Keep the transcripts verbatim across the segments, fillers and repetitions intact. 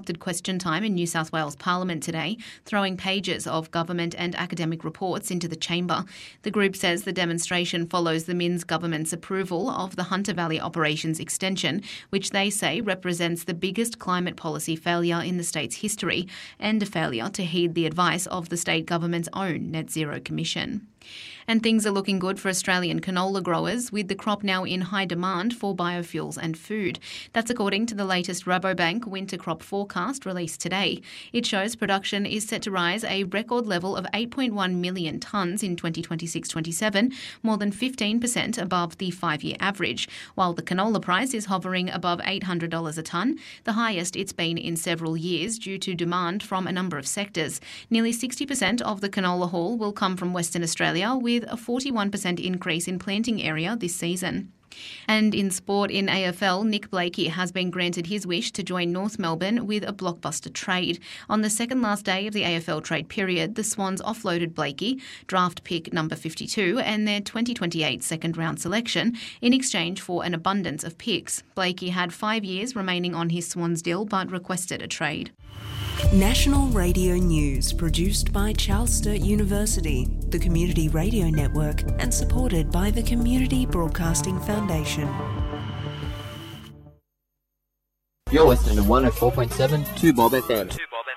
Question time in New South Wales Parliament today, throwing pages of government and academic reports into the chamber. The group says the demonstration follows the Minns government's approval of the Hunter Valley Operations extension, which they say represents the biggest climate policy failure in the state's history and a failure to heed the advice of the state government's own Net Zero Commission. And things are looking good for Australian canola growers, with the crop now in high demand for biofuels and food. That's according to the latest Rabobank winter crop forecast released today. It shows production is set to rise a record level of eight point one million tonnes in twenty twenty-six twenty-seven, more than fifteen percent above the five-year average, while the canola price is hovering above eight hundred dollars a tonne, the highest it's been in several years due to demand from a number of sectors. Nearly sixty percent of the canola haul will come from Western Australia, with a forty-one percent increase in planting area this season. And in sport in A F L, Nick Blakey has been granted his wish to join North Melbourne with a blockbuster trade. On the second last day of the A F L trade period, the Swans offloaded Blakey, draft pick number fifty-two, and their twenty twenty-eight second round selection in exchange for an abundance of picks. Blakey had five years remaining on his Swans deal but requested a trade. National Radio News, produced by Charles Sturt University, the Community Radio Network, and supported by the Community Broadcasting Foundation. You're listening to one oh four point seven two Bob F M.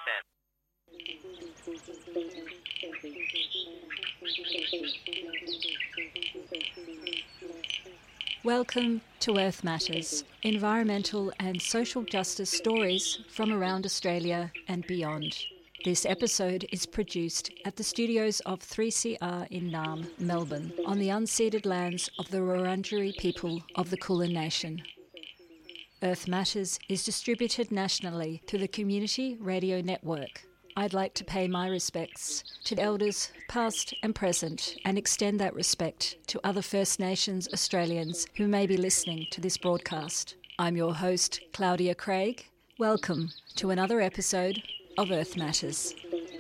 Welcome to Earth Matters, environmental and social justice stories from around Australia and beyond. This episode is produced at the studios of three C R in Naarm, Melbourne, on the unceded lands of the Wurundjeri people of the Kulin Nation. Earth Matters is distributed nationally through the Community Radio Network. I'd like to pay my respects to elders past and present and extend that respect to other First Nations Australians who may be listening to this broadcast. I'm your host, Claudia Craig. Welcome to another episode of Earth Matters.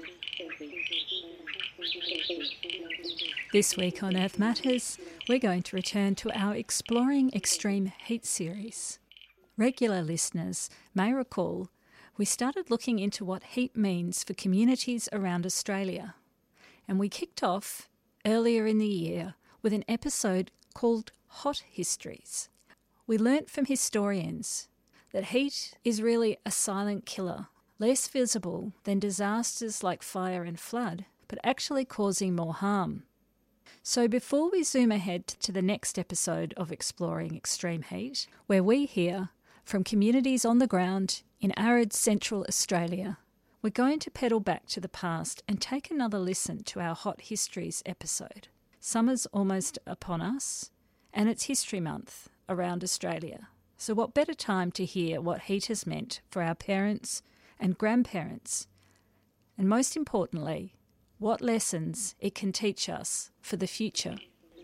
This week on Earth Matters, we're going to return to our Exploring Extreme Heat series. Regular listeners may recall we started looking into what heat means for communities around Australia, and we kicked off earlier in the year with an episode called Hot Histories. We learnt from historians that heat is really a silent killer, less visible than disasters like fire and flood, but actually causing more harm. So before we zoom ahead to the next episode of Exploring Extreme Heat, where we hear from communities on the ground in arid Central Australia, we're going to pedal back to the past and take another listen to our Hot Histories episode. Summer's almost upon us, and it's History Month around Australia. So what better time to hear what heat has meant for our parents and grandparents, and most importantly, what lessons it can teach us for the future.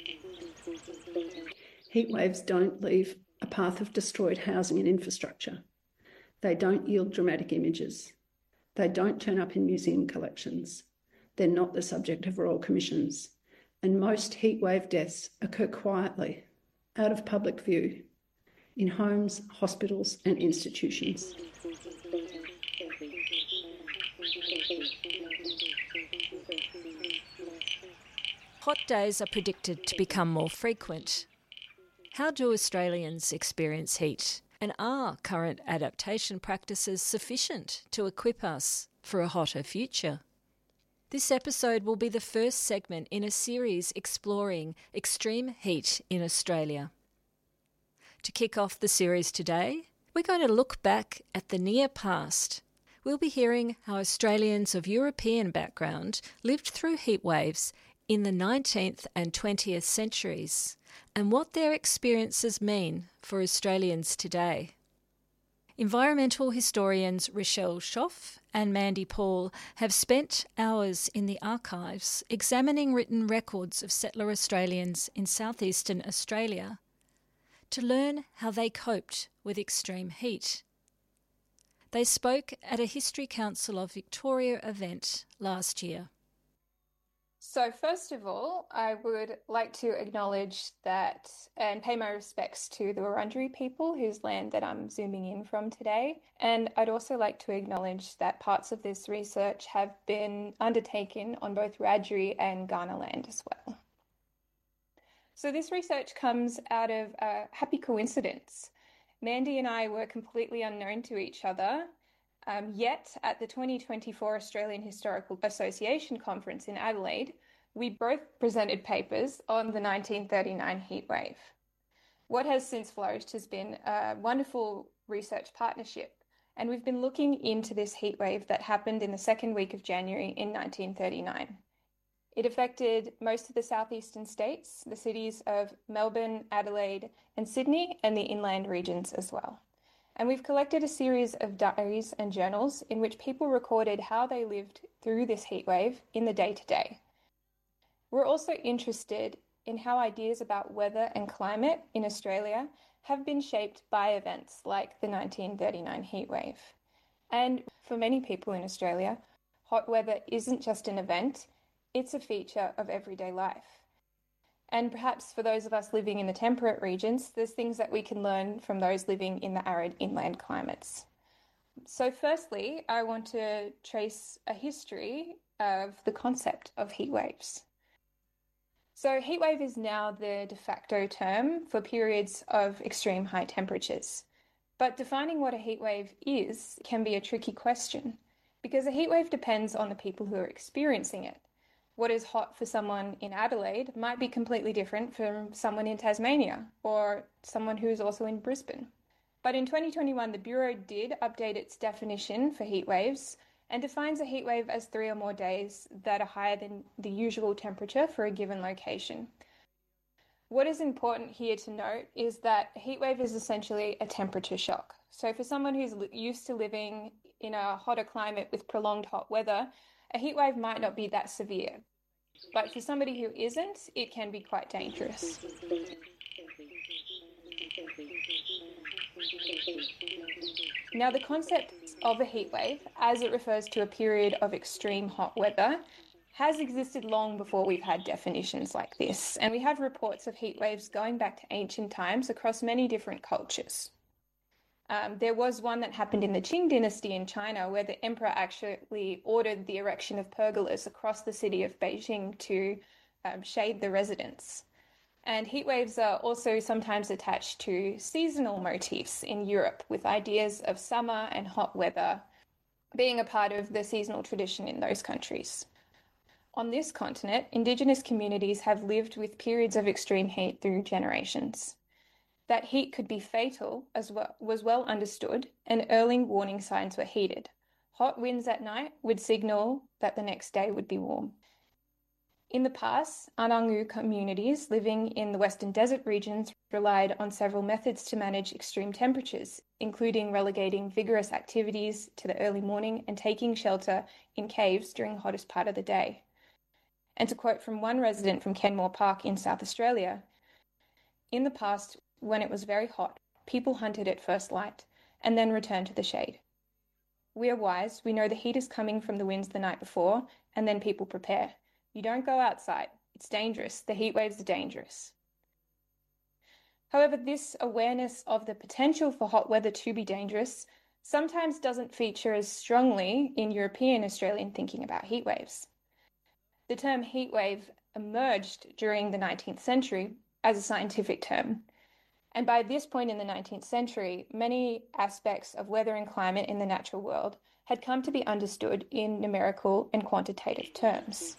Heat waves don't leave a path of destroyed housing and infrastructure. They don't yield dramatic images. They don't turn up in museum collections. They're not the subject of royal commissions. And most heatwave deaths occur quietly, out of public view, in homes, hospitals and institutions. Hot days are predicted to become more frequent. How do Australians experience heat? And are current adaptation practices sufficient to equip us for a hotter future? This episode will be the first segment in a series exploring extreme heat in Australia. To kick off the series today, we're going to look back at the near past. We'll be hearing how Australians of European background lived through heat waves in the nineteenth and twentieth centuries, and what their experiences mean for Australians today. Environmental historians Rochelle Schoff and Mandy Paul have spent hours in the archives examining written records of settler Australians in southeastern Australia to learn how they coped with extreme heat. They spoke at a History Council of Victoria event last year. So first of all, I would like to acknowledge that and pay my respects to the Wurundjeri people whose land that I'm zooming in from today. And I'd also like to acknowledge that parts of this research have been undertaken on both Wiradjuri and Kaurna land as well. So this research comes out of a happy coincidence. Mandy and I were completely unknown to each other, um, yet at the twenty twenty-four Australian Historical Association Conference in Adelaide, we both presented papers on the nineteen thirty-nine heatwave. What has since flourished has been a wonderful research partnership, and we've been looking into this heatwave that happened in the second week of January in nineteen thirty-nine. It affected most of the southeastern states, the cities of Melbourne, Adelaide, and Sydney, and the inland regions as well. And we've collected a series of diaries and journals in which people recorded how they lived through this heatwave in the day-to-day. We're also interested in how ideas about weather and climate in Australia have been shaped by events like the nineteen thirty-nine heatwave. And for many people in Australia, hot weather isn't just an event, it's a feature of everyday life. And perhaps for those of us living in the temperate regions, there's things that we can learn from those living in the arid inland climates. So firstly, I want to trace a history of the concept of heat waves. So heat wave is now the de facto term for periods of extreme high temperatures. But defining what a heat wave is can be a tricky question, because a heat wave depends on the people who are experiencing it. What is hot for someone in Adelaide might be completely different from someone in Tasmania or someone who is also in Brisbane. But in twenty twenty-one, the Bureau did update its definition for heat waves and defines a heat wave as three or more days that are higher than the usual temperature for a given location. What is important here to note is that a heat wave is essentially a temperature shock. So for someone who's used to living in a hotter climate with prolonged hot weather, a heat wave might not be that severe. But for somebody who isn't, it can be quite dangerous. Now, the concept of a heat wave, as it refers to a period of extreme hot weather, has existed long before we've had definitions like this, and we have reports of heat waves going back to ancient times across many different cultures. Um, there was one that happened in the Qing dynasty in China, where the emperor actually ordered the erection of pergolas across the city of Beijing to um, shade the residents. And heat waves are also sometimes attached to seasonal motifs in Europe, with ideas of summer and hot weather being a part of the seasonal tradition in those countries. On this continent, Indigenous communities have lived with periods of extreme heat through generations. That heat could be fatal as well, was well understood, and early warning signs were heeded. Hot winds at night would signal that the next day would be warm. In the past, Anangu communities living in the Western Desert regions relied on several methods to manage extreme temperatures, including relegating vigorous activities to the early morning and taking shelter in caves during the hottest part of the day. And to quote from one resident from Kenmore Park in South Australia, "In the past, when it was very hot, people hunted at first light and then returned to the shade. We are wise, we know the heat is coming from the winds the night before, and then people prepare. You don't go outside. It's dangerous. The heat waves are dangerous." However, this awareness of the potential for hot weather to be dangerous sometimes doesn't feature as strongly in European Australian thinking about heat waves. The term heat wave emerged during the nineteenth century as a scientific term. And by this point in the nineteenth century, many aspects of weather and climate in the natural world had come to be understood in numerical and quantitative terms.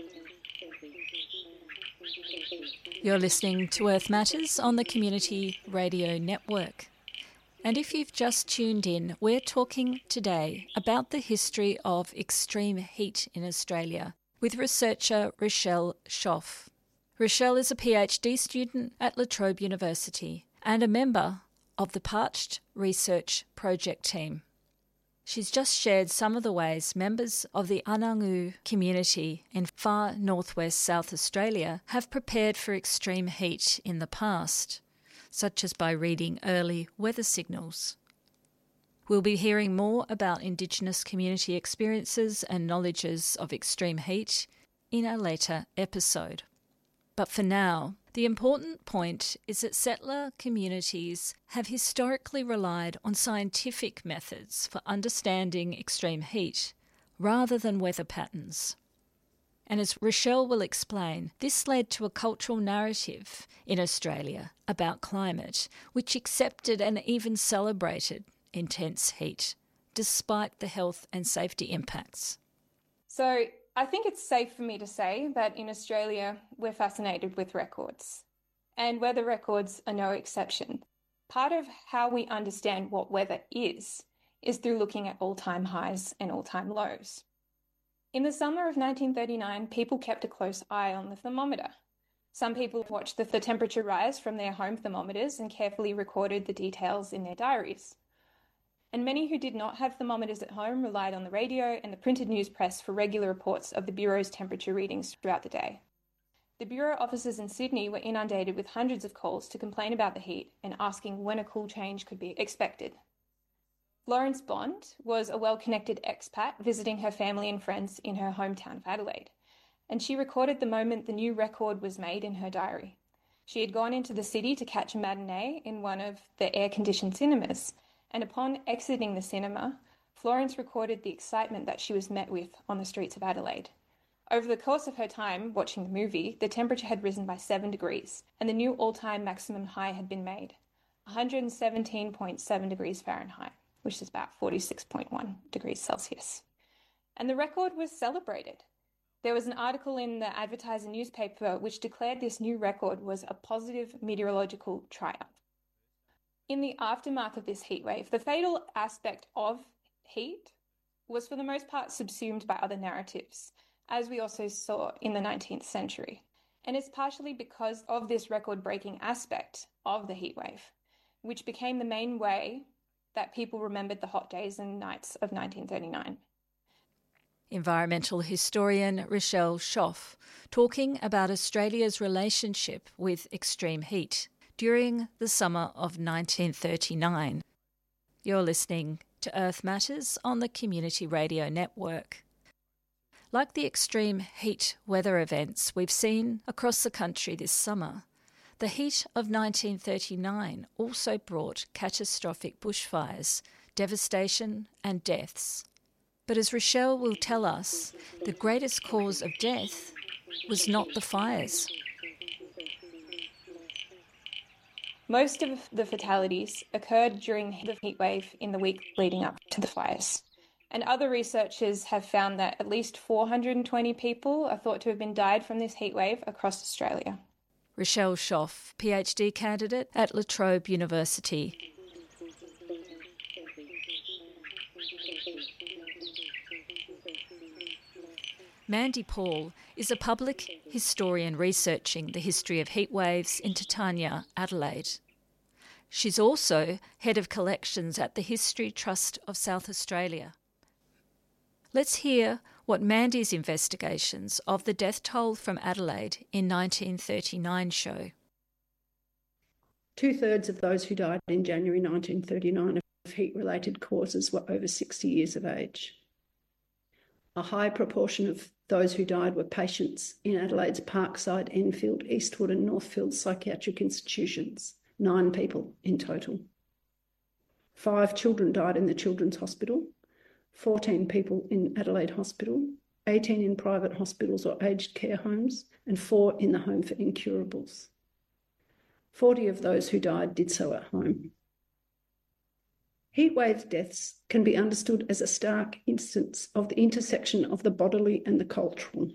You're listening to Earth Matters on the Community Radio Network. And if you've just tuned in, we're talking today about the history of extreme heat in Australia with researcher Rochelle Schoff. Rochelle is a PhD student at La Trobe University and a member of the Parched Research Project team. She's just shared some of the ways members of the Anangu community in far northwest South Australia have prepared for extreme heat in the past, such as by reading early weather signals. We'll be hearing more about Indigenous community experiences and knowledges of extreme heat in a later episode. But for now, the important point is that settler communities have historically relied on scientific methods for understanding extreme heat rather than weather patterns. And as Rochelle will explain, this led to a cultural narrative in Australia about climate which accepted and even celebrated intense heat, despite the health and safety impacts. So I think it's safe for me to say that in Australia, we're fascinated with records, and weather records are no exception. Part of how we understand what weather is, is through looking at all-time highs and all-time lows. In the summer of nineteen thirty-nine, people kept a close eye on the thermometer. Some people watched the, the temperature rise from their home thermometers and carefully recorded the details in their diaries. And many who did not have thermometers at home relied on the radio and the printed news press for regular reports of the Bureau's temperature readings throughout the day. The Bureau offices in Sydney were inundated with hundreds of calls to complain about the heat and asking when a cool change could be expected. Florence Bond was a well-connected expat visiting her family and friends in her hometown of Adelaide, and she recorded the moment the new record was made in her diary. She had gone into the city to catch a matinee in one of the air-conditioned cinemas, and upon exiting the cinema, Florence recorded the excitement that she was met with on the streets of Adelaide. Over the course of her time watching the movie, the temperature had risen by seven degrees, and the new all-time maximum high had been made, one hundred seventeen point seven degrees Fahrenheit, which is about forty-six point one degrees Celsius. And the record was celebrated. There was an article in the Advertiser newspaper which declared this new record was a positive meteorological triumph. In the aftermath of this heatwave, the fatal aspect of heat was for the most part subsumed by other narratives, as we also saw in the nineteenth century. And it's partially because of this record-breaking aspect of the heatwave, which became the main way that people remembered the hot days and nights of nineteen thirty-nine. Environmental historian Rochelle Schoff talking about Australia's relationship with extreme heat during the summer of nineteen thirty-nine. You're listening to Earth Matters on the Community Radio Network. Like the extreme heat weather events we've seen across the country this summer, the heat of nineteen thirty-nine also brought catastrophic bushfires, devastation and deaths. But as Rochelle will tell us, the greatest cause of death was not the fires. Most of the fatalities occurred during the heatwave in the week leading up to the fires. And other researchers have found that at least four hundred twenty people are thought to have been died from this heatwave across Australia. Rochelle Schoff, PhD candidate at La Trobe University. Mandy Paul is a public historian researching the history of heatwaves in Titania, Adelaide. She's also head of collections at the History Trust of South Australia. Let's hear what Mandy's investigations of the death toll from Adelaide in nineteen thirty-nine show. Two-thirds of those who died in January nineteen thirty-nine of heat-related causes were over sixty years of age. A high proportion of those who died were patients in Adelaide's Parkside, Enfield, Eastwood and Northfield psychiatric institutions, nine people in total. Five children died in the Children's Hospital, fourteen people in Adelaide Hospital, eighteen in private hospitals or aged care homes, and four in the Home for Incurables. forty of those who died did so at home. Heatwave deaths can be understood as a stark instance of the intersection of the bodily and the cultural.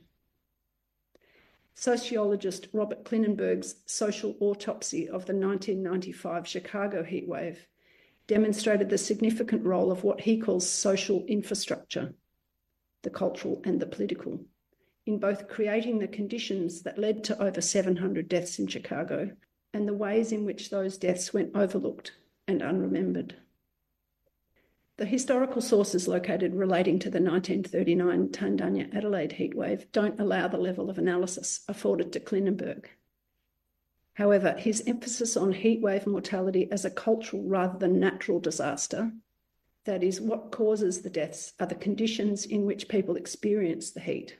Sociologist Robert Klinenberg's social autopsy of the nineteen ninety-five Chicago heatwave demonstrated the significant role of what he calls social infrastructure, the cultural and the political, in both creating the conditions that led to over seven hundred deaths in Chicago and the ways in which those deaths went overlooked and unremembered. The historical sources located relating to the nineteen thirty-nine Tandanya Adelaide heatwave don't allow the level of analysis afforded to Klinenberg. However, his emphasis on heatwave mortality as a cultural rather than natural disaster, that is, what causes the deaths are the conditions in which people experience the heat,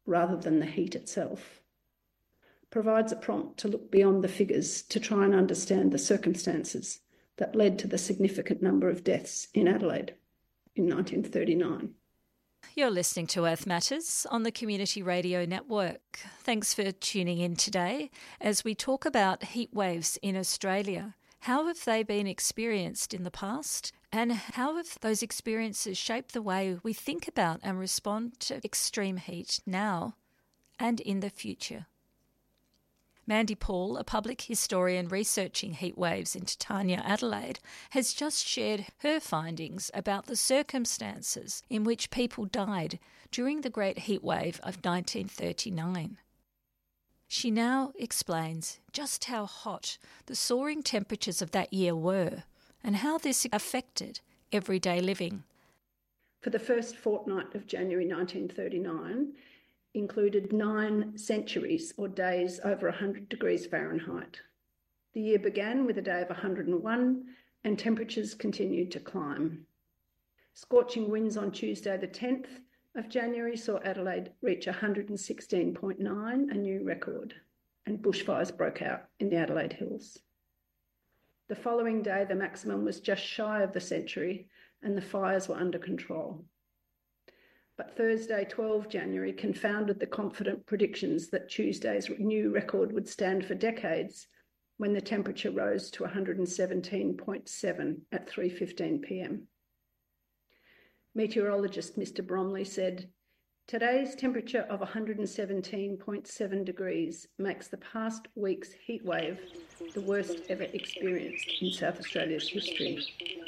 rather than the heat itself, provides a prompt to look beyond the figures to try and understand the circumstances that led to the significant number of deaths in Adelaide in nineteen thirty-nine. You're listening to Earth Matters on the Community Radio Network. Thanks for tuning in today as we talk about heat waves in Australia. How have they been experienced in the past, and how have those experiences shaped the way we think about and respond to extreme heat now and in the future? Mandy Paul, a public historian researching heat waves in Titania, Adelaide, has just shared her findings about the circumstances in which people died during the Great Heatwave of nineteen thirty-nine. She now explains just how hot the soaring temperatures of that year were and how this affected everyday living. For the first fortnight of January nineteen thirty-nine, included nine centuries or days over one hundred degrees Fahrenheit. The year began with a day of one hundred and one and temperatures continued to climb. Scorching winds on Tuesday the tenth of January saw Adelaide reach one hundred sixteen point nine, a new record, and bushfires broke out in the Adelaide Hills. The following day, the maximum was just shy of the century and the fires were under control. But Thursday, the twelfth of January, confounded the confident predictions that Tuesday's new record would stand for decades when the temperature rose to one hundred seventeen point seven at three fifteen p m. Meteorologist Mister Bromley said, "Today's temperature of one hundred seventeen point seven degrees makes the past week's heat wave the worst ever experienced in South Australia's history."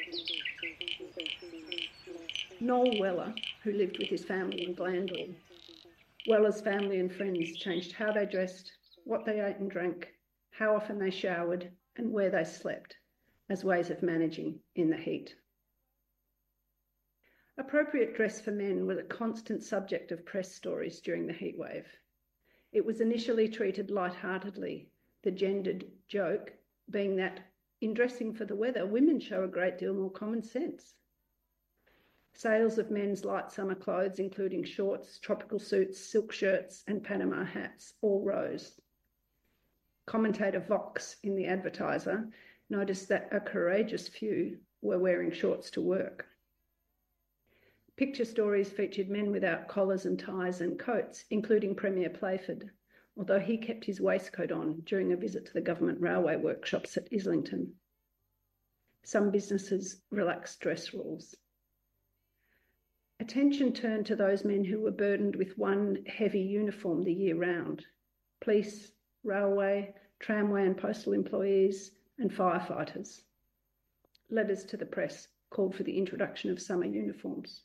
Noel Weller, who lived with his family in Glandall. Weller's family and friends changed how they dressed, what they ate and drank, how often they showered, and where they slept as ways of managing in the heat. Appropriate dress for men was a constant subject of press stories during the heatwave. It was initially treated lightheartedly, the gendered joke being that in dressing for the weather, women show a great deal more common sense. Sales of men's light summer clothes, including shorts, tropical suits, silk shirts, and Panama hats, all rose. Commentator Vox in The Advertiser noticed that a courageous few were wearing shorts to work. Picture stories featured men without collars and ties and coats, including Premier Playford, although he kept his waistcoat on during a visit to the government railway workshops at Islington. Some businesses relaxed dress rules. Attention turned to those men who were burdened with one heavy uniform the year round: police, railway, tramway and postal employees, and firefighters. Letters to the press called for the introduction of summer uniforms.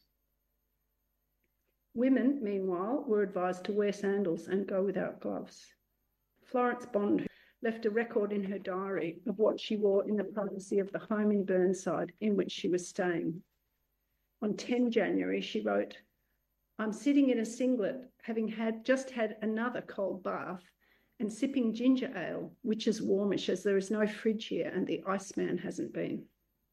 Women, meanwhile, were advised to wear sandals and go without gloves. Florence Bond left a record in her diary of what she wore in the privacy of the home in Burnside in which she was staying. On the tenth of January, she wrote, "I'm sitting in a singlet, having had just had another cold bath and sipping ginger ale, which is warmish as there is no fridge here and the iceman hasn't been."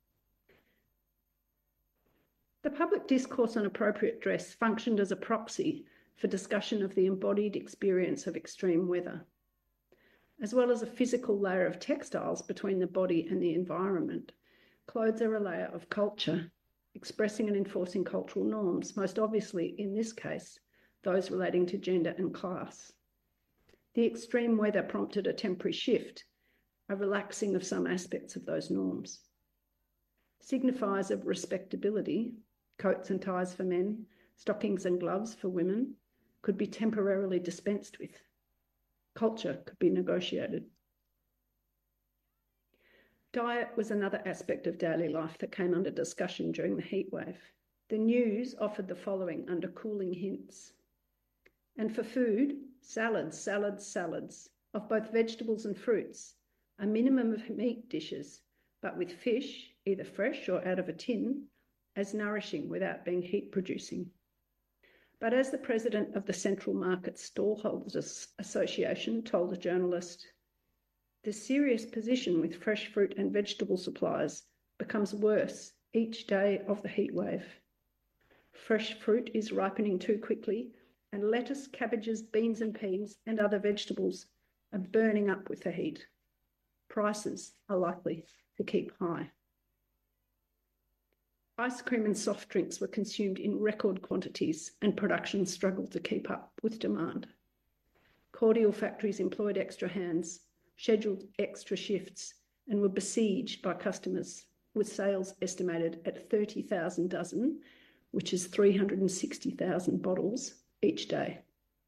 The public discourse on appropriate dress functioned as a proxy for discussion of the embodied experience of extreme weather. As well as a physical layer of textiles between the body and the environment, clothes are a layer of culture, expressing and enforcing cultural norms, most obviously, in this case, those relating to gender and class. The extreme weather prompted a temporary shift, a relaxing of some aspects of those norms. Signifiers of respectability, coats and ties for men, stockings and gloves for women, could be temporarily dispensed with. Culture could be negotiated. Diet was another aspect of daily life that came under discussion during the heatwave. The news offered the following under cooling hints. And for food, salads, salads, salads, of both vegetables and fruits, a minimum of meat dishes, but with fish, either fresh or out of a tin, as nourishing without being heat-producing. But as the president of the Central Market Stallholders Association told a journalist, the serious position with fresh fruit and vegetable supplies becomes worse each day of the heatwave. Fresh fruit is ripening too quickly and lettuce, cabbages, beans and peas and other vegetables are burning up with the heat. Prices are likely to keep high. Ice cream and soft drinks were consumed in record quantities and production struggled to keep up with demand. Cordial factories employed extra hands, scheduled extra shifts and were besieged by customers, with sales estimated at thirty thousand dozen, which is three hundred sixty thousand bottles each day.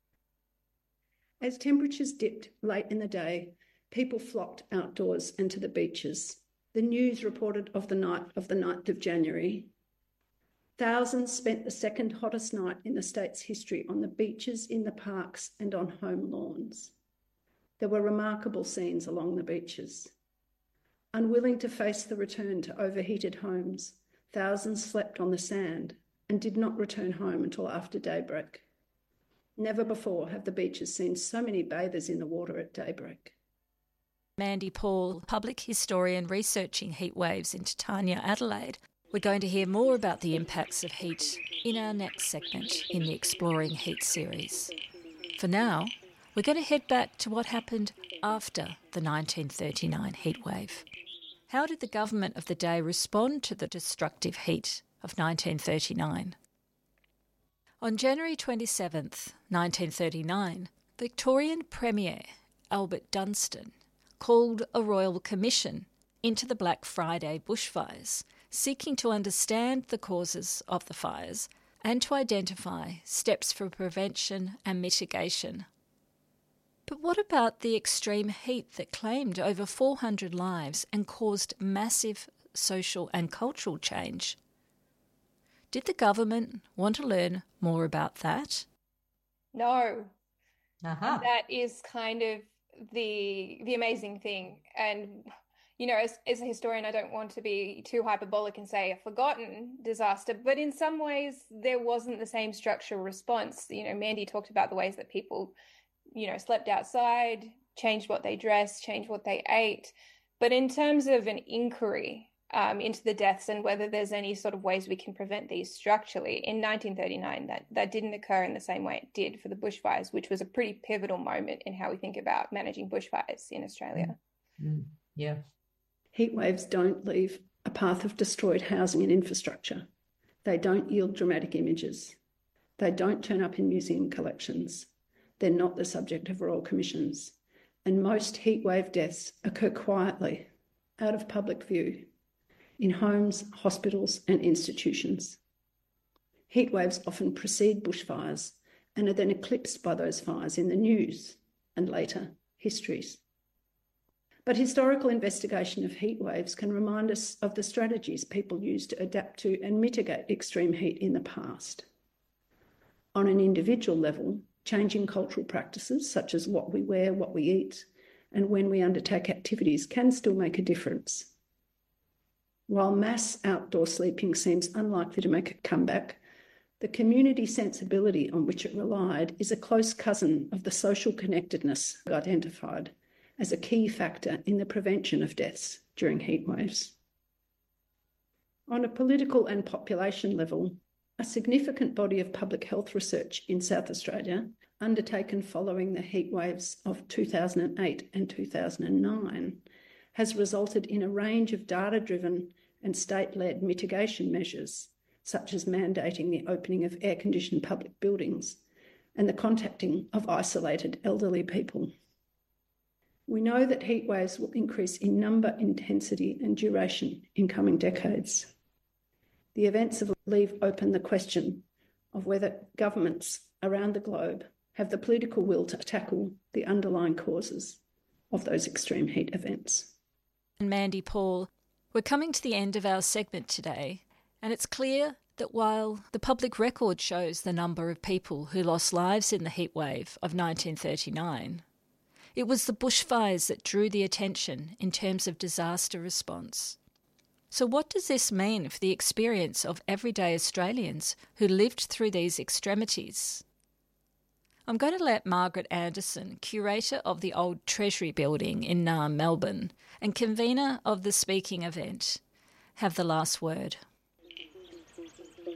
As temperatures dipped late in the day, people flocked outdoors and to the beaches. The news reported of the night of the ninth of January. Thousands spent the second hottest night in the state's history on the beaches, in the parks and on home lawns. There were remarkable scenes along the beaches. Unwilling to face the return to overheated homes, thousands slept on the sand and did not return home until after daybreak. Never before have the beaches seen so many bathers in the water at daybreak. Mandy Paul, public historian researching heat waves in Titania, Adelaide. We're going to hear more about the impacts of heat in our next segment in the Exploring Heat series. For now, we're going to head back to what happened after the nineteen thirty-nine heatwave. How did the government of the day respond to the destructive heat of nineteen thirty-nine? On January twenty-seventh, nineteen thirty-nine, Victorian Premier Albert Dunstan called a royal commission into the Black Friday bushfires, seeking to understand the causes of the fires and to identify steps for prevention and mitigation. But what about the extreme heat that claimed over four hundred lives and caused massive social and cultural change? Did the government want to learn more about that? No. Uh-huh. That is kind of the the amazing thing. And, you know, as, as a historian, I don't want to be too hyperbolic and say a forgotten disaster, but in some ways there wasn't the same structural response. You know, Mandy talked about the ways that people, you know, slept outside, changed what they dressed, changed what they ate. But in terms of an inquiry um, into the deaths and whether there's any sort of ways we can prevent these structurally, in nineteen thirty-nine, that, that didn't occur in the same way it did for the bushfires, which was a pretty pivotal moment in how we think about managing bushfires in Australia. Mm. Yeah. Heat waves don't leave a path of destroyed housing and infrastructure. They don't yield dramatic images. They don't turn up in museum collections. They're not the subject of royal commissions. And most heatwave deaths occur quietly, out of public view, in homes, hospitals and institutions. Heatwaves often precede bushfires and are then eclipsed by those fires in the news and later histories. But historical investigation of heatwaves can remind us of the strategies people used to adapt to and mitigate extreme heat in the past. On an individual level, changing cultural practices such as what we wear, what we eat, and when we undertake activities can still make a difference. While mass outdoor sleeping seems unlikely to make a comeback, the community sensibility on which it relied is a close cousin of the social connectedness identified as a key factor in the prevention of deaths during heatwaves. On a political and population level, a significant body of public health research in South Australia, undertaken following the heatwaves of two thousand eight and two thousand nine, has resulted in a range of data-driven and state-led mitigation measures, such as mandating the opening of air-conditioned public buildings and the contacting of isolated elderly people. We know that heatwaves will increase in number, intensity and duration in coming decades. The events have leave open the question of whether governments around the globe have the political will to tackle the underlying causes of those extreme heat events. And Mandy Paul, we're coming to the end of our segment today, and it's clear that while the public record shows the number of people who lost lives in the heatwave of nineteen thirty-nine, it was the bushfires that drew the attention in terms of disaster response. So what does this mean for the experience of everyday Australians who lived through these extremities? I'm going to let Margaret Anderson, curator of the Old Treasury Building in Naarm, Melbourne, and convener of the speaking event, have the last word.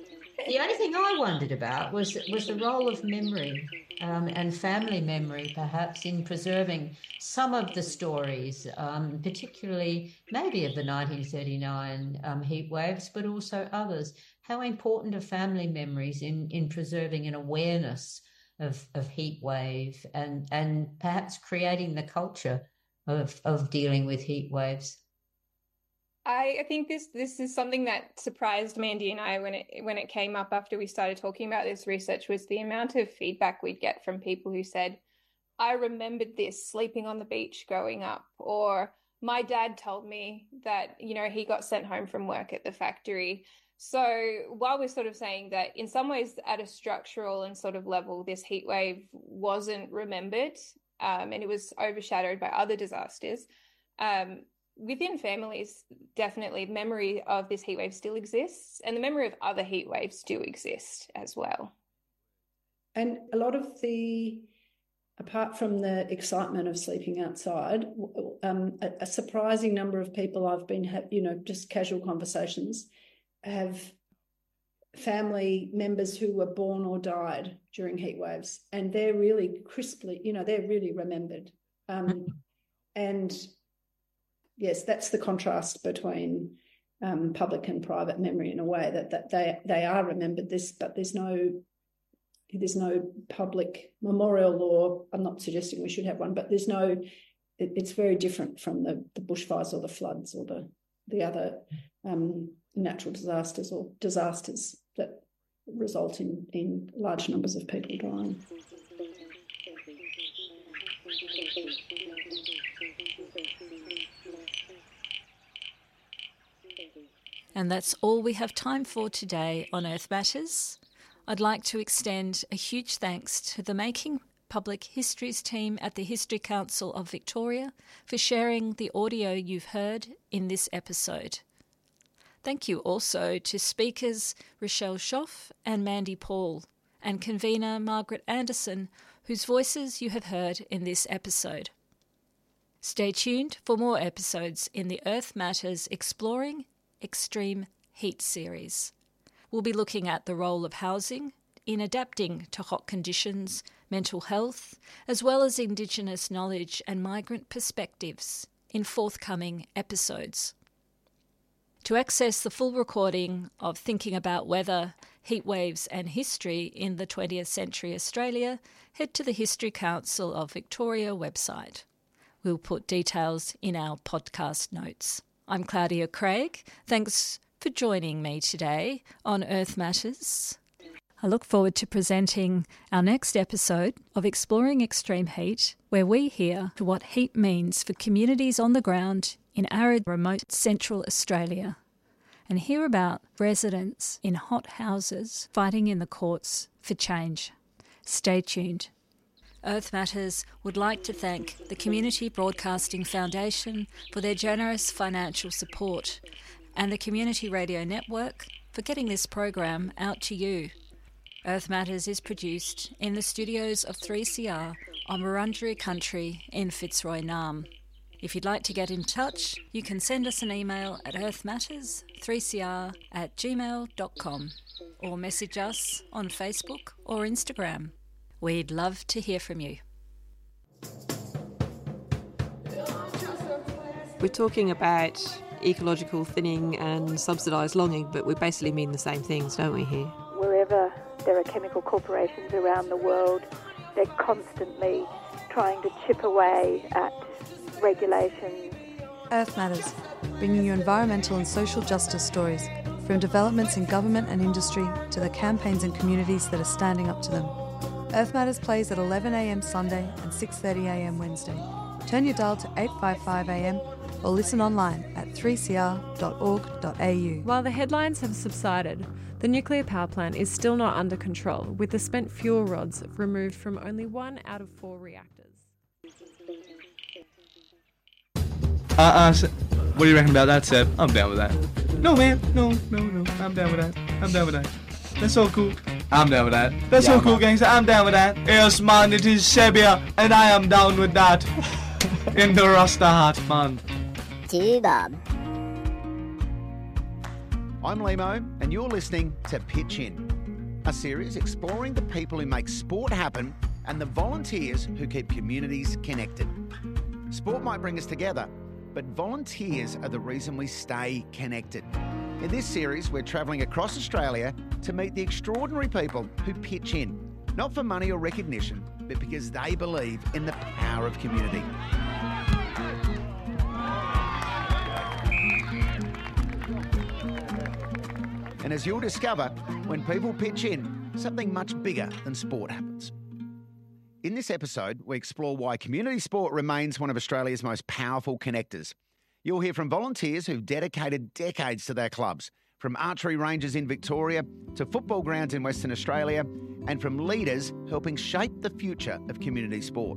The only thing I wondered about was was the role of memory um, and family memory, perhaps, in preserving some of the stories, um, particularly maybe of the nineteen thirty-nine um, heat waves, but also others. How important are family memories in, in preserving an awareness of, of heat wave and, and perhaps creating the culture of, of dealing with heat waves? I, I think this this is something that surprised Mandy and I when it when it came up after we started talking about this research, was the amount of feedback we'd get from people who said, I remembered this sleeping on the beach growing up, or my dad told me that, you know, he got sent home from work at the factory. So while we're sort of saying that in some ways at a structural and sort of level, this heat wave wasn't remembered um, and it was overshadowed by other disasters, um, within families, definitely memory of this heat wave still exists, and the memory of other heat waves do exist as well. And a lot of the, apart from the excitement of sleeping outside, um, a, a surprising number of people I've been, ha- you know, just casual conversations, have family members who were born or died during heat waves, and they're really crisply, you know, they're really remembered. Um, and yes, that's the contrast between um, public and private memory in a way, that that they they are remembered this, but there's no there's no public memorial law. I'm not suggesting we should have one, but there's no. It, it's very different from the the bushfires or the floods or the the other um, natural disasters or disasters that result in in large numbers of people dying. And that's all we have time for today on Earth Matters. I'd like to extend a huge thanks to the Making Public Histories team at the History Council of Victoria for sharing the audio you've heard in this episode. Thank you also to speakers Rochelle Schoff and Mandy Paul, and convener Margaret Anderson, whose voices you have heard in this episode. Stay tuned for more episodes in the Earth Matters Exploring Extreme Heat series. We'll be looking at the role of housing in adapting to hot conditions, mental health, as well as Indigenous knowledge and migrant perspectives in forthcoming episodes. To access the full recording of Thinking About Weather, Heat Waves and History in the twentieth Century Australia, head to the History Council of Victoria website. We'll put details in our podcast notes. I'm Claudia Craig. Thanks for joining me today on Earth Matters. I look forward to presenting our next episode of Exploring Extreme Heat, where we hear what heat means for communities on the ground in arid, remote central Australia, and hear about residents in hot houses fighting in the courts for change. Stay tuned. Earth Matters would like to thank the Community Broadcasting Foundation for their generous financial support, and the Community Radio Network for getting this program out to you. Earth Matters is produced in the studios of three C R on Wurundjeri country in Fitzroy Nam. If you'd like to get in touch, you can send us an email at earthmatters three c r at gmail dot com or message us on Facebook or Instagram. We'd love to hear from you. We're talking about ecological thinning and subsidised logging, but we basically mean the same things, don't we, here? Wherever there are chemical corporations around the world, they're constantly trying to chip away at regulations. Earth Matters, bringing you environmental and social justice stories, from developments in government and industry to the campaigns and communities that are standing up to them. Earth Matters plays at eleven a m Sunday and six thirty a m Wednesday. Turn your dial to eight fifty-five a m or listen online at three c r dot org dot a u. While the headlines have subsided, the nuclear power plant is still not under control, with the spent fuel rods removed from only one out of four reactors. Uh, uh, so what do you reckon about that, Seb? I'm down with that. No, man. No, no, no. I'm down with that. I'm down with that. That's all cool. I'm down with that. That's yeah, all cool, man. Gangster. I'm down with that. Yes, man, it is Seb here, and I am down with that. In the Rasta heart, man. I'm Limo, and you're listening to Pitch In. a series exploring the people who make sport happen and the volunteers who keep communities connected. Sport might bring us together, but volunteers are the reason we stay connected. In this series, we're travelling across Australia to meet the extraordinary people who pitch in, not for money or recognition, but because they believe in the power of community. And as you'll discover, when people pitch in, something much bigger than sport happens. In this episode, we explore why community sport remains one of Australia's most powerful connectors. You'll hear from volunteers who've dedicated decades to their clubs, from archery ranges in Victoria to football grounds in Western Australia, and from leaders helping shape the future of community sport.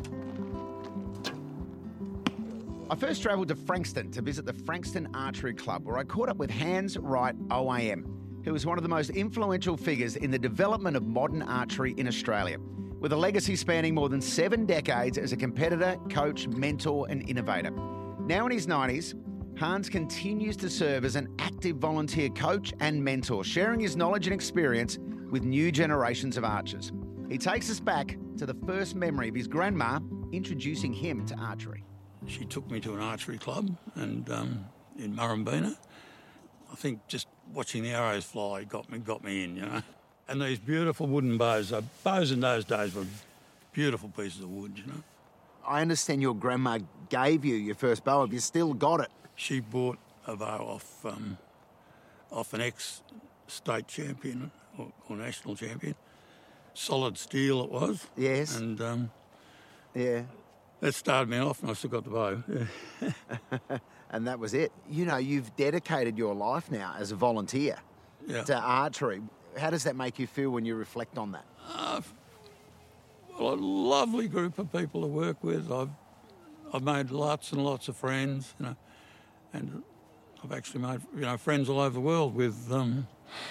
I first travelled to Frankston to visit the Frankston Archery Club, where I caught up with Hans Wright O A M, who was one of the most influential figures in the development of modern archery in Australia, with a legacy spanning more than seven decades as a competitor, coach, mentor and innovator. Now in his nineties, Hans continues to serve as an active volunteer coach and mentor, sharing his knowledge and experience with new generations of archers. He takes us back to the first memory of his grandma introducing him to archery. She took me to an archery club and um, in Murrumbeena. I think just watching the arrows fly got me got me in, you know. And these beautiful wooden bows. Uh, bows in those days were beautiful pieces of wood, you know. I understand your grandma gave you your first bow. Have you still got it? She bought a bow off um, off an ex-state champion or, or national champion. Solid steel it was. Yes. And um, yeah. That started me off and I still got the bow. Yeah. And that was it. You know, you've dedicated your life now as a volunteer yeah. to archery. How does that make you feel when you reflect on that? Uh, well, a lovely group of people to work with. I've I've made lots and lots of friends, you know, and I've actually made you know friends all over the world with. Um,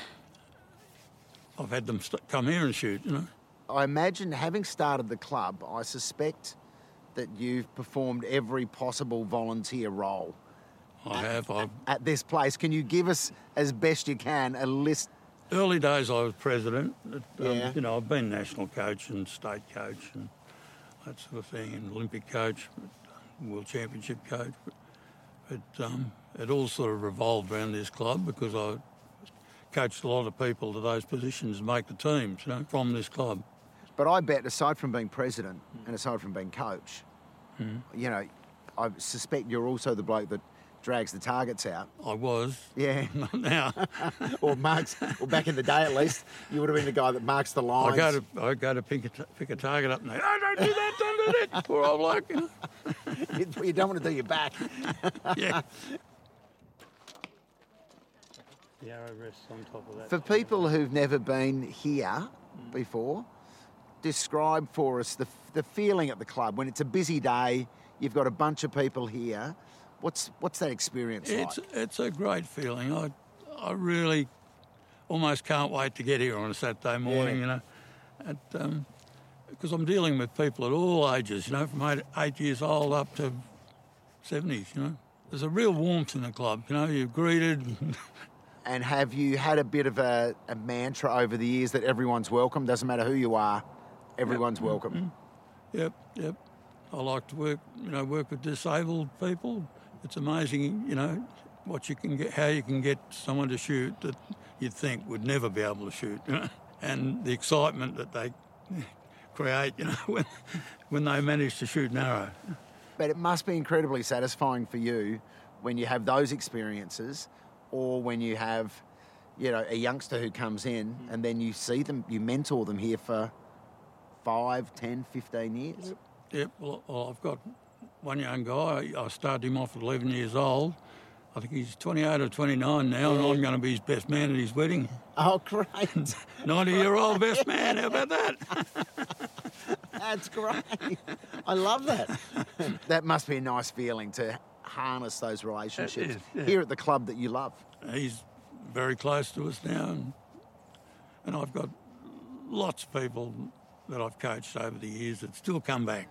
I've had them st- come here and shoot, you know. I imagine having started the club, I suspect that you've performed every possible volunteer role. I have. At, I've, at this place. Can you give us, as best you can, a list? Early days I was president. Um, yeah. You know, I've been national coach and state coach and that sort of thing, and Olympic coach, world championship coach. But, but um, it all sort of revolved around this club because I coached a lot of people to those positions and make the teams, you know, from this club. But I bet, aside from being president and aside from being coach, mm. you know, I suspect you're also the bloke that drags the targets out. I was. Yeah. Not now. or marks, or back in the day at least, you would have been the guy that marks the lines. I go to I go to pick a, pick a target up and they, oh, don't do that, don't do that. Poor old bloke. You know? You don't want to do your back. Yeah. The arrow rests on top of that. For people who've never been here before, describe for us the the feeling at the club when it's a busy day. You've got a bunch of people here. What's what's that experience it's, like? It's a great feeling. I I really almost can't wait to get here on a Saturday morning. Yeah. You know, at, um, because I'm dealing with people at all ages. You know, from eight, eight years old up to seventies. You know, there's a real warmth in the club. You know, you're greeted. And have you had a bit of a, a mantra over the years that everyone's welcome? Doesn't matter who you are, everyone's yep. welcome. Mm-hmm. Yep, yep. I like to work, you know, work with disabled people. It's amazing, you know, what you can get, how you can get someone to shoot that you'd think would never be able to shoot, you know, and the excitement that they create, you know, when when they manage to shoot an arrow. But it must be incredibly satisfying for you when you have those experiences, or when you have, you know, a youngster who comes in and then you see them, you mentor them here for five, ten, fifteen years. Yep. Yep. Well, well, I've got one young guy. I started him off at eleven years old. I think he's twenty-eight or twenty-nine now, yeah. And I'm going to be his best man at his wedding. Oh, great. ninety-year-old best man. How about that? That's great. I love that. That must be a nice feeling to harness those relationships is, yeah. here at the club that you love. He's very close to us now, and, and I've got lots of people that I've coached over the years that still come back.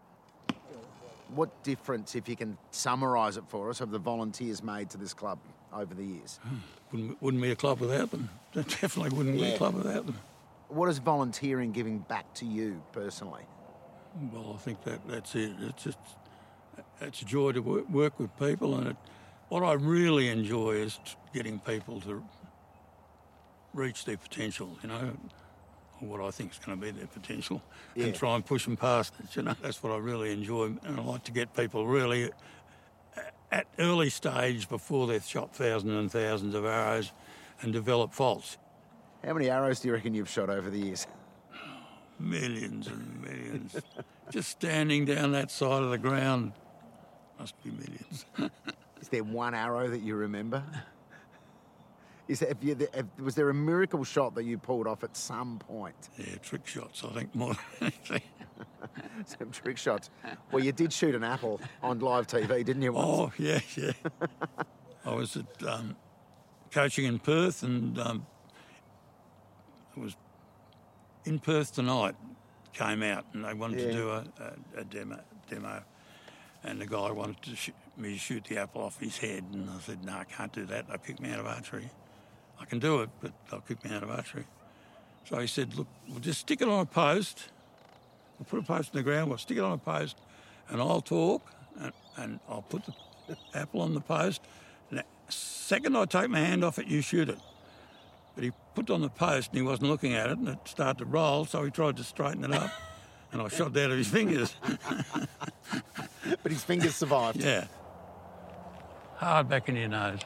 What difference, if you can summarise it for us, have the volunteers made to this club over the years? Wouldn't, wouldn't be a club without them. Definitely wouldn't Yeah. be a club without them. What is volunteering giving back to you personally? Well, I think that that's it. It's just, it's a joy to work, work with people, and it, what I really enjoy is getting people to reach their potential, you know, or what I think is going to be their potential, Yeah. and try and push them past it, you know. That's what I really enjoy, and I like to get people really at early stage before they've shot thousands and thousands of arrows and develop faults. How many arrows do you reckon you've shot over the years? Millions and millions. Just standing down that side of the ground must be millions. Is there one arrow that you remember? Is there, have you, have, was there a miracle shot that you pulled off at some point? Yeah, trick shots, I think, more than anything. Some trick shots. Well, you did shoot an apple on live T V, didn't you? Once? Oh, yeah, yeah. I was at um, coaching in Perth, and um, it was in Perth tonight, came out, and they wanted Yeah. to do a, a, a demo, demo, and the guy wanted to sh- me to shoot the apple off his head, and I said, no, I can't do that. They'll kick me out of archery. I can do it, but they'll kick me out of archery. So he said, look, we'll just stick it on a post. We'll put a post in the ground, we'll stick it on a post, and I'll talk, and, and I'll put the apple on the post. And the second I take my hand off it, you shoot it. But he put it on the post and he wasn't looking at it, and it started to roll, so he tried to straighten it up, and I shot out of his fingers. But his fingers survived. Yeah. Hard back in your nose.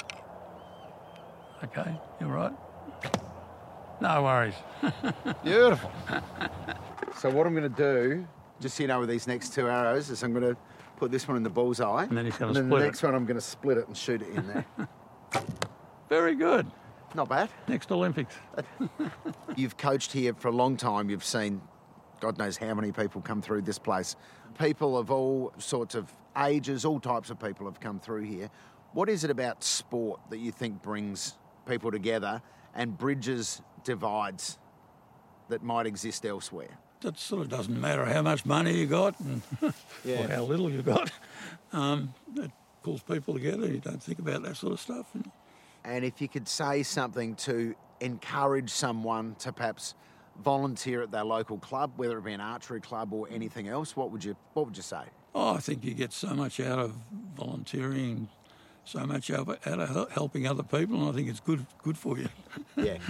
Okay, you're right. No worries. Beautiful. So what I'm going to do, just so you know, with these next two arrows, is I'm going to put this one in the bullseye. And then he's going and to then split the it. next one I'm going to split it and shoot it in there. Very good. Not bad. Next Olympics. You've coached here for a long time. You've seen God knows how many people come through this place. People of all sorts of ages, all types of people have come through here. What is it about sport that you think brings people together and bridges divides that might exist elsewhere? That sort of doesn't matter how much money you got and Yeah. or how little you got. Um, it pulls people together. You don't think about that sort of stuff. And if you could say something to encourage someone to perhaps volunteer at their local club, whether it be an archery club or anything else, what would you what would you say? Oh, I think you get so much out of volunteering, so much out of, out of helping other people, and I think it's good good for you. Yeah.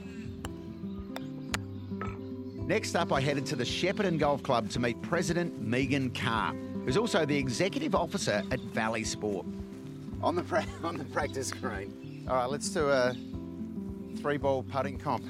Next up, I headed to the Shepparton Golf Club to meet President Megan Carr, who's also the Executive Officer at Valley Sport. On the pra- on the practice green. All right, let's do a three-ball putting comp.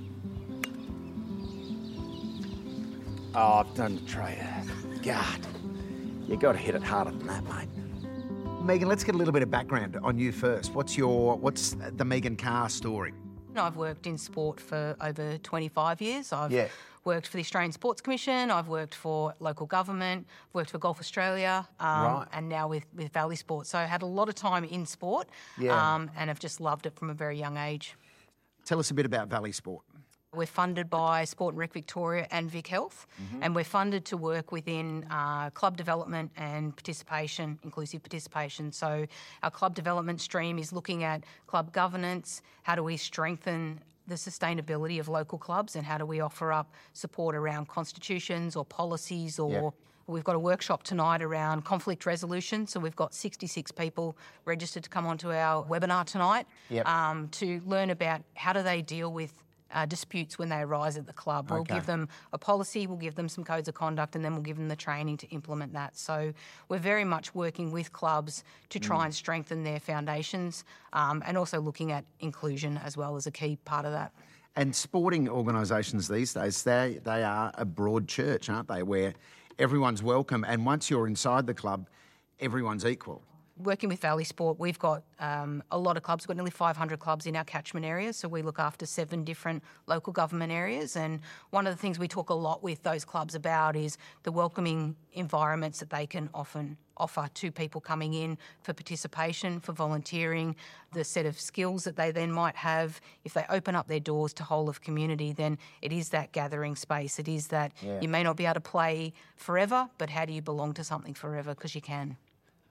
Oh, I've done the tray. God, you got to hit it harder than that, mate. Megan, let's get a little bit of background on you first. What's your what's the Megan Carr story? I've worked in sport for over twenty-five years. I've Yeah. worked for the Australian Sports Commission. I've worked for local government, worked for Golf Australia, um, Right. and now with, with Valley Sport. So I had a lot of time in sport Yeah. um, and have just loved it from a very young age. Tell us a bit about Valley Sport. We're funded by Sport and Rec Victoria and Vic Health, Mhm. and we're funded to work within uh, club development and participation, inclusive participation. So our club development stream is looking at club governance, how do we strengthen the sustainability of local clubs, and how do we offer up support around constitutions or policies or Yeah. We've got a workshop tonight around conflict resolution, so we've got sixty-six people registered to come onto our webinar tonight Yep. um, to learn about how do they deal with uh, disputes when they arise at the club. We'll Okay. give them a policy, we'll give them some codes of conduct, and then we'll give them the training to implement that. So we're very much working with clubs to try Mm. and strengthen their foundations um, and also looking at inclusion as well as a key part of that. And sporting organisations these days, they they are a broad church, aren't they? Where everyone's welcome, and once you're inside the club, everyone's equal. Working with Valley Sport, we've got um, a lot of clubs. We've got nearly five hundred clubs in our catchment area, so we look after seven different local government areas. And one of the things we talk a lot with those clubs about is the welcoming environments that they can often offer to people coming in for participation, for volunteering, the set of skills that they then might have. If they open up their doors to whole of community, then it is that gathering space. It is that Yeah. you may not be able to play forever, but how do you belong to something forever? Because you can.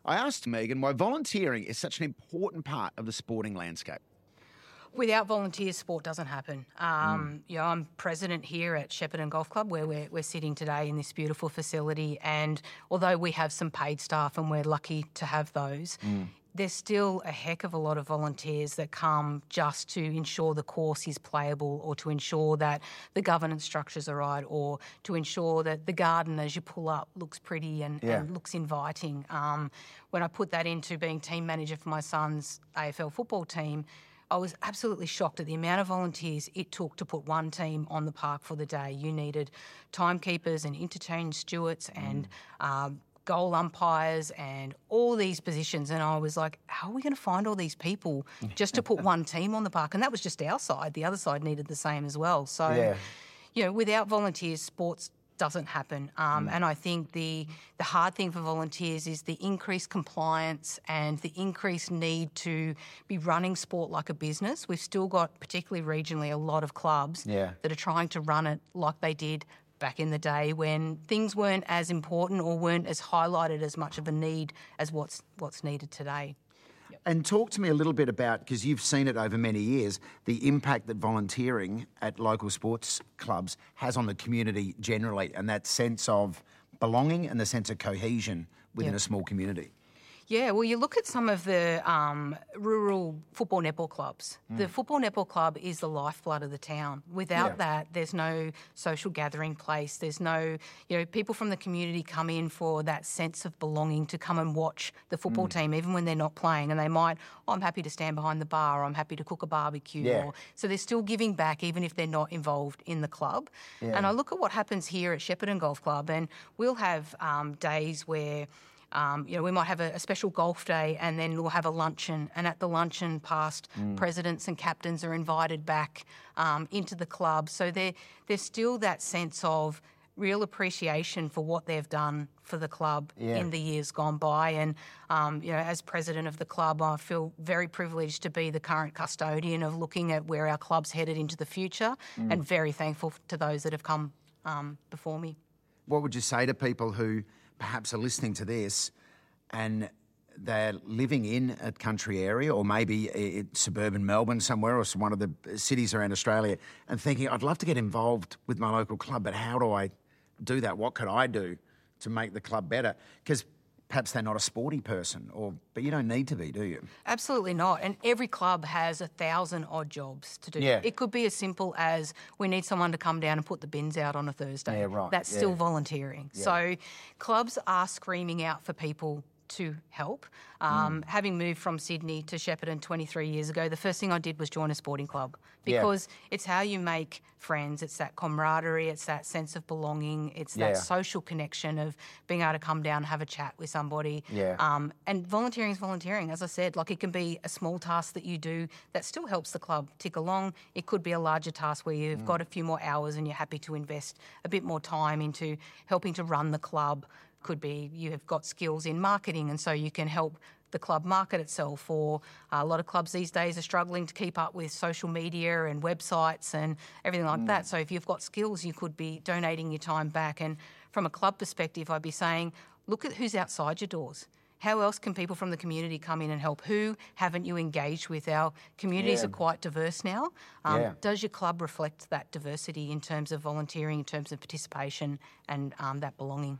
I asked Megan why volunteering is such an important part of the sporting landscape. Without volunteers, sport doesn't happen. Um, mm. You know, I'm president here at Shepparton Golf Club, where we're, we're sitting today in this beautiful facility. And although we have some paid staff, and we're lucky to have those, mm. there's still a heck of a lot of volunteers that come just to ensure the course is playable, or to ensure that the governance structures are right, or to ensure that the garden as you pull up looks pretty and, yeah. and looks inviting. Um, when I put that into being team manager for my son's A F L football team, I was absolutely shocked at the amount of volunteers it took to put one team on the park for the day. You needed timekeepers and interchange stewards mm. and um, goal umpires and all these positions. And I was like, how are we going to find all these people just to put one team on the park? And that was just our side. The other side needed the same as well. So, yeah. you know, without volunteers, sports doesn't happen. Um, mm. And I think the the hard thing for volunteers is the increased compliance and the increased need to be running sport like a business. We've still got, particularly regionally, a lot of clubs yeah. that are trying to run it like they did back in the day when things weren't as important or weren't as highlighted as much of a need as what's what's needed today. And talk to me a little bit about, because you've seen it over many years, the impact that volunteering at local sports clubs has on the community generally, and that sense of belonging and the sense of cohesion within yep. a small community. Yeah, well, you look at some of the um, rural football netball clubs. Mm. The football netball club is the lifeblood of the town. Without yeah. that, there's no social gathering place. There's no, you know, people from the community come in for that sense of belonging to come and watch the football mm. team, even when they're not playing. And they might, oh, I'm happy to stand behind the bar, or I'm happy to cook a barbecue. Yeah. Or, so they're still giving back, even if they're not involved in the club. Yeah. And I look at what happens here at Shepparton Golf Club, and we'll have um, days where Um, you know, we might have a, a special golf day, and then we'll have a luncheon. And at the luncheon, past mm. presidents and captains are invited back um, into the club. So there, there's still that sense of real appreciation for what they've done for the club yeah. in the years gone by. And, um, you know, as president of the club, I feel very privileged to be the current custodian of looking at where our club's headed into the future, mm. and very thankful to those that have come um, before me. What would you say to people who perhaps are listening to this and they're living in a country area, or maybe in suburban Melbourne somewhere, or one of the cities around Australia, and thinking, I'd love to get involved with my local club, but how do I do that? What could I do to make the club better? Because perhaps they're not a sporty person, or but you don't need to be, do you? Absolutely not. And every club has a thousand odd jobs to do. Yeah. It could be as simple as we need someone to come down and put the bins out on a Thursday. Yeah, right. That's yeah. still volunteering. Yeah. So clubs are screaming out for people to help. Um, mm. Having moved from Sydney to Shepparton twenty-three years ago, the first thing I did was join a sporting club, because yeah. it's how you make friends. It's that camaraderie. It's that sense of belonging. It's that yeah. social connection of being able to come down and have a chat with somebody. Yeah. Um, and volunteering is volunteering. As I said, like, it can be a small task that you do that still helps the club tick along. It could be a larger task where you've mm. got a few more hours and you're happy to invest a bit more time into helping to run the club. Could be you have got skills in marketing, and so you can help the club market itself. Or uh, a lot of clubs these days are struggling to keep up with social media and websites and everything like mm. that. So if you've got skills, you could be donating your time back. And from a club perspective, I'd be saying, look at who's outside your doors. How else can people from the community come in and help? Who haven't you engaged with? Our communities yeah. are quite diverse now. Um, yeah. Does your club reflect that diversity in terms of volunteering, in terms of participation and um, that belonging?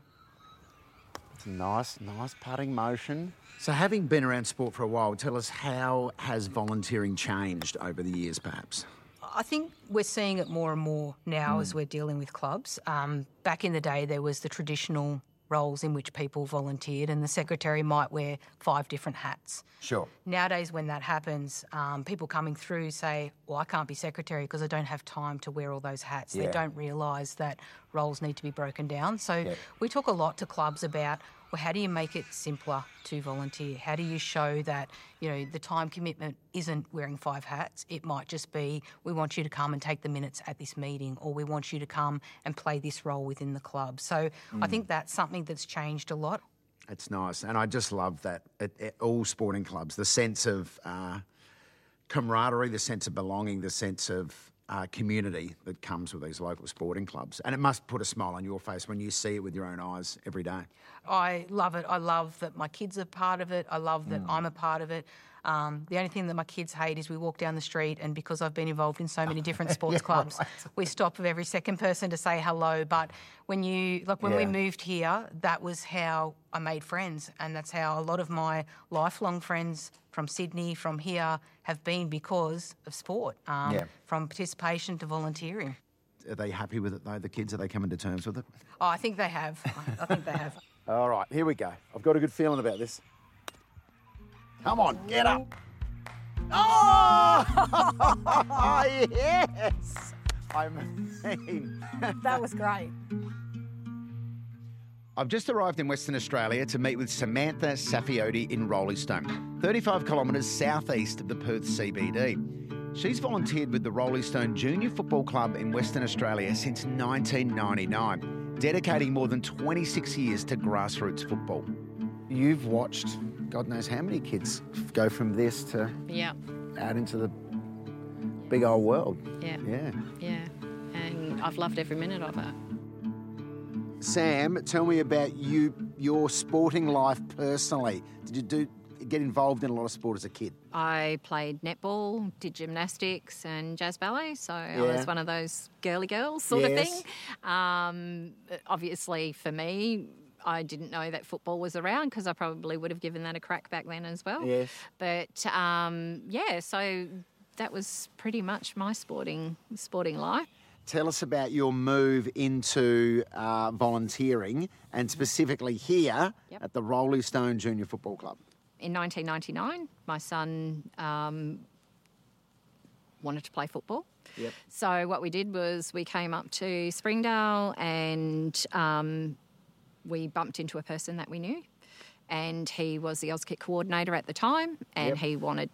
Nice, nice putting motion. So having been around sport for a while, tell us, how has volunteering changed over the years, perhaps? I think we're seeing it more and more now mm. as we're dealing with clubs. Um, back in the day, there was the traditional roles in which people volunteered, and the secretary might wear five different hats. Sure. Nowadays, when that happens, um, people coming through say, well, I can't be secretary because I don't have time to wear all those hats. Yeah. They don't realise that roles need to be broken down. So yeah. we talk a lot to clubs about, well, how do you make it simpler to volunteer? How do you show that, you know, the time commitment isn't wearing five hats? It might just be, we want you to come and take the minutes at this meeting, or we want you to come and play this role within the club. So mm. I think that's something that's changed a lot. It's nice. And I just love that at, at all sporting clubs, the sense of uh, camaraderie, the sense of belonging, the sense of uh, community that comes with these local sporting clubs. And it must put a smile on your face when you see it with your own eyes every day. I love it. I love that my kids are part of it. I love that Mm. I'm a part of it. Um, the only thing that my kids hate is we walk down the street and because I've been involved in so many different sports Yeah, clubs, right. we stop with every second person to say hello. But when you, like when we Yeah. moved here, that was how I made friends. And that's how a lot of my lifelong friends from Sydney, from here, have been because of sport, um, Yeah. from participation to volunteering. Are they happy with it though, the kids? Are they coming to terms with it? Oh, I think they have. I think they have. All right, here we go. I've got a good feeling about this. Come on, get up. Oh! Yes! I mean... That was great. I've just arrived in Western Australia to meet with Samantha Safioti in Roleystone, thirty-five kilometres southeast of the Perth C B D. She's volunteered with the Roleystone Junior Football Club in Western Australia since nineteen ninety-nine, dedicating more than twenty-six years to grassroots football. You've watched God knows how many kids go from this to Yeah. out into the big old world. Yeah. Yeah. Yeah. And I've loved every minute of it. Sam, tell me about you, your sporting life personally. Did you do get involved in a lot of sport as a kid? I played netball, did gymnastics and jazz ballet, so I Yeah. was one of those girly girls sort of Yes. thing. Um, obviously, for me, I didn't know that football was around because I probably would have given that a crack back then as well. Yes. But um, yeah, so that was pretty much my sporting sporting life. Tell us about your move into uh, volunteering and specifically here Yep. at the Roleystone Junior Football Club. In nineteen ninety-nine, my son um, wanted to play football. Yep. So what we did was we came up to Springdale and um, we bumped into a person that we knew, and he was the Auskick coordinator at the time, and Yep. he wanted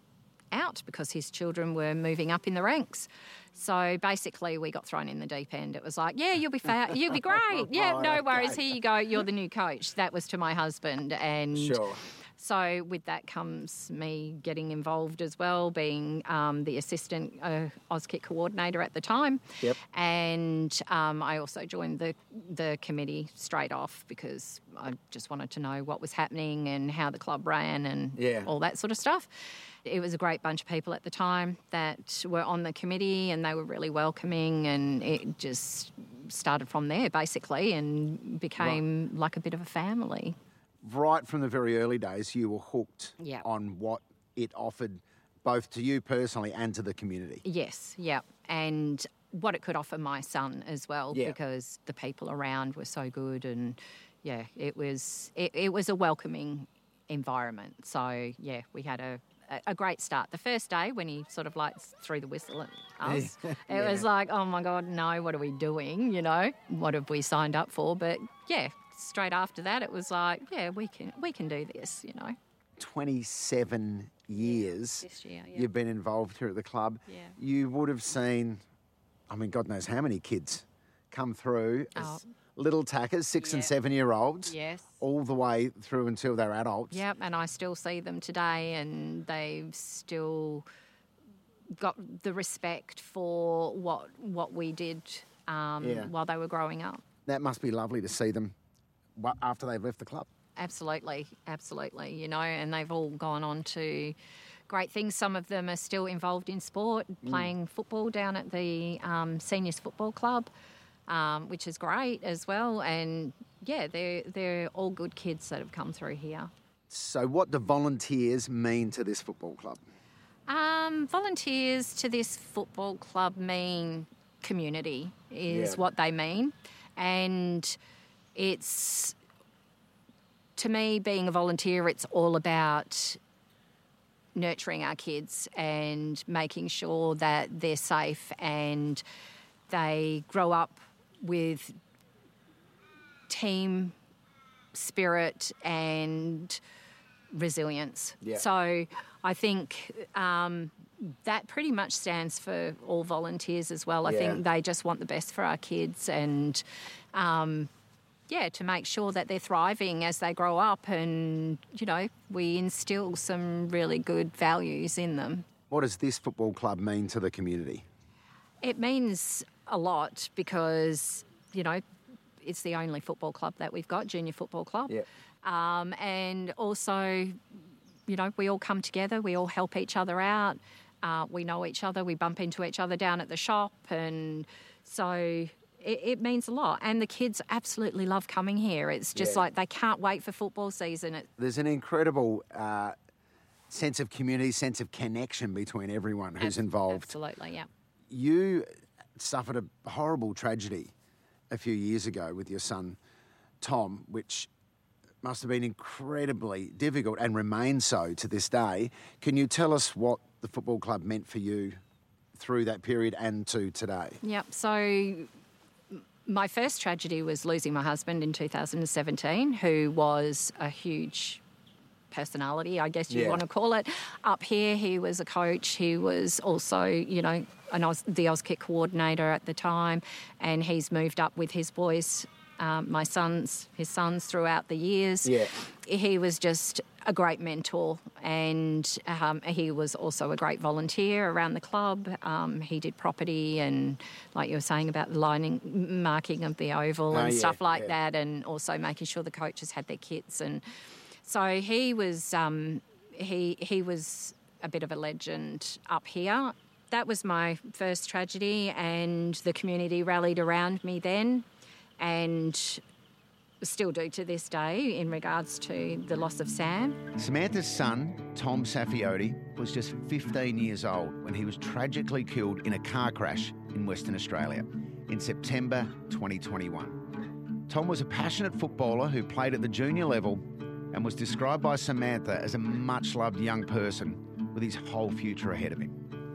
out because his children were moving up in the ranks. So basically we got thrown in the deep end. It was like, yeah, you'll be fa- you'll be great. Yeah, Right, no worries. okay. Here you go. You're the new coach. That was to my husband. And Sure. so with that comes me getting involved as well, being um, the assistant uh, Auskick coordinator at the time. Yep. And um, I also joined the the committee straight off because I just wanted to know what was happening and how the club ran and Yeah. all that sort of stuff. It was a great bunch of people at the time that were on the committee, and they were really welcoming, and it just started from there basically and became like a bit of a family. Right from the very early days, you were hooked Yeah. on what it offered both to you personally and to the community. Yes, yeah. And what it could offer my son as well, Yeah. because the people around were so good, and yeah, it was it, it was a welcoming environment. So yeah, we had a, a, a great start. The first day when he sort of like threw the whistle at us, it Yeah. was like, oh my God, no, what are we doing? You know, what have we signed up for? But yeah, straight after that, it was like, yeah, we can we can do this, you know. twenty-seven years This year, yeah. you've been involved here at the club. Yeah. You would have seen, I mean, God knows how many kids come through as Oh. little tackers, six and Yeah. seven-year-olds, Yes. all the way through until they're adults. Yep, and I still see them today, and they've still got the respect for what what we did um, Yeah. while they were growing up. That must be lovely to see them wa- after they've left the club. Absolutely, absolutely, you know, and they've all gone on to great things. Some of them are still involved in sport, Mm. playing football down at the um, Seniors Football Club, um, which is great as well. And yeah, they're, they're all good kids that have come through here. So what do volunteers mean to this football club? Um, volunteers to this football club mean community is Yeah. what they mean. And it's, to me, being a volunteer, it's all about nurturing our kids and making sure that they're safe and they grow up with team spirit and resilience. Yeah. So I think um, that pretty much stands for all volunteers as well. I Yeah. think they just want the best for our kids and, um, yeah, to make sure that they're thriving as they grow up and, you know, we instill some really good values in them. What does this football club mean to the community? It means a lot because, you know, it's the only football club that we've got, junior football club. Yeah. Um, and also, you know, we all come together, we all help each other out. Uh, we know each other, we bump into each other down at the shop, and so it, it means a lot. And the kids absolutely love coming here. It's just Yeah. like they can't wait for football season. It, There's an incredible uh, sense of community, sense of connection between everyone who's involved. Absolutely, yeah. You suffered a horrible tragedy a few years ago with your son, Tom, which must have been incredibly difficult and remains so to this day. Can you tell us what the football club meant for you through that period and to today? Yep. So my first tragedy was losing my husband in two thousand seventeen, who was a huge personality, I guess you Yeah. want to call it. Up here, he was a coach. He was also, you know, an Oz, the Auskick coordinator at the time, and he's moved up with his boys, um, my sons, his sons throughout the years. Yeah. He was just a great mentor, and um, he was also a great volunteer around the club. Um, he did property and, like you were saying, about the lining, marking of the oval Oh, and yeah, stuff like yeah. that, and also making sure the coaches had their kits. And so he was um, he he was a bit of a legend up here. That was my first tragedy, and the community rallied around me then, and still do to this day in regards to the loss of Sam. Samantha's son, Tom Saffioti, was just fifteen years old when he was tragically killed in a car crash in Western Australia in September twenty twenty-one. Tom was a passionate footballer who played at the junior level and was described by Samantha as a much-loved young person with his whole future ahead of him.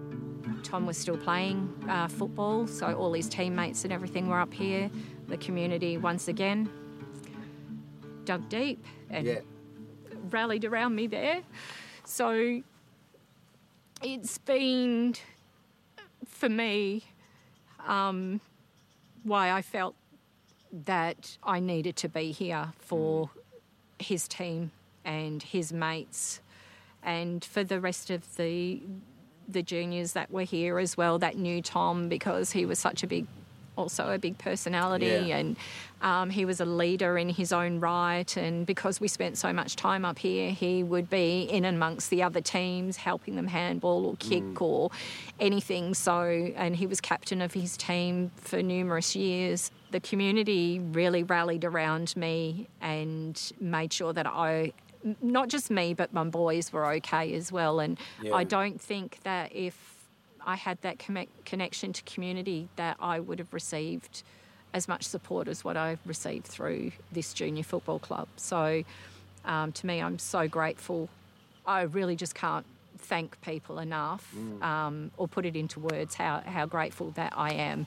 Tom was still playing uh, football, so all his teammates and everything were up here. The community, once again, dug deep and Yeah. rallied around me there. So it's been, for me, um, why I felt that I needed to be here for his team and his mates, and for the rest of the the juniors that were here as well that knew Tom, because he was such a big, also a big personality, Yeah. and um, he was a leader in his own right. And because we spent so much time up here, he would be in amongst the other teams, helping them handball or kick Mm. or anything. So, and he was captain of his team for numerous years. The community really rallied around me and made sure that I, not just me, but my boys were okay as well. And Yeah. I don't think that if I had that connect, connection to community, that I would have received as much support as what I've received through this junior football club. So um, to me, I'm so grateful. I really just can't thank people enough Mm. um, or put it into words how, how grateful that I am.